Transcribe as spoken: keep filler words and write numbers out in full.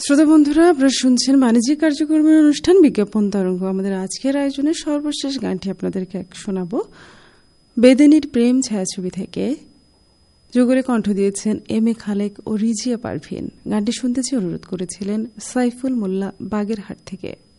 শ্রোতা বন্ধুরা, আপনারা শুনছেন বাণিজ্যিক কার্যক্রমের অনুষ্ঠান বিজ্ঞাপন তরঙ্গ। আমাদের আজকের আয়োজনের সর্বশেষ গানটি আপনাদেরকে শোনাব বেদেনীর প্রেম ছায়াছবি থেকে। যুগলে কণ্ঠ দিয়েছেন এম এ খালেক ও রিজিয়া পারভিন। গানটি শুনতেছি অনুরোধ করেছিলেন সাইফুল মোল্লা বাগেরহাট থেকে।